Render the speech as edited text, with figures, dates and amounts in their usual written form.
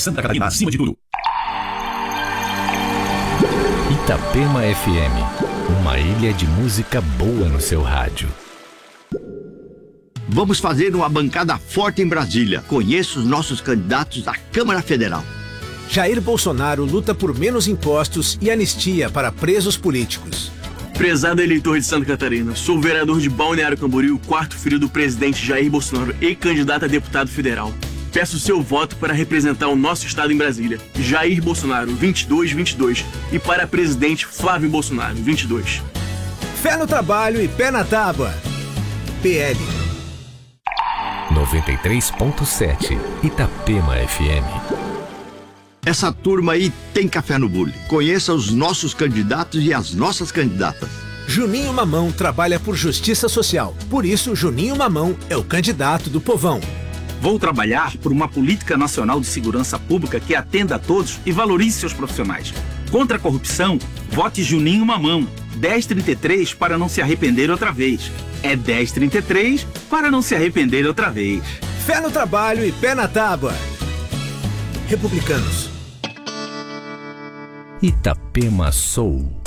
Santa Catarina acima de tudo. Itapema FM, uma ilha de música boa no seu rádio. Vamos fazer uma bancada forte em Brasília. Conheça os nossos candidatos à Câmara Federal. Jair Bolsonaro luta por menos impostos e anistia para presos políticos. Prezado eleitor de Santa Catarina, sou o vereador de Balneário Camboriú, quarto filho do presidente Jair Bolsonaro e candidato a deputado federal. Peço seu voto para representar o nosso estado em Brasília. Jair Bolsonaro, 2222. E para presidente Flávio Bolsonaro, 22. Fé no trabalho e pé na tábua. PL. 93.7 Itapema FM. Essa turma aí tem café no bule. Conheça os nossos candidatos e as nossas candidatas. Juninho Mamão trabalha por justiça social. Por isso, Juninho Mamão é o candidato do povão. Vou trabalhar por uma política nacional de segurança pública que atenda a todos e valorize seus profissionais. Contra a corrupção, vote Juninho Mamão. 1033 para não se arrepender outra vez. É 1033 para não se arrepender outra vez. Fé no trabalho e pé na tábua. Republicanos. Itapema Soul.